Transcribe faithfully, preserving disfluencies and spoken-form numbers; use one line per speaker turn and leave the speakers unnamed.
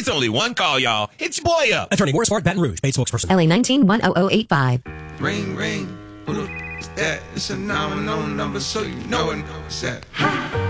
It's only one call, y'all. Hit your boy up.
Attorney Morris Smart, Baton Rouge, paid spokesperson.
L A nineteen one oh oh eight five.
Ring, ring. Who the f- is that? It's a nine one oh number, so you know it. It's that.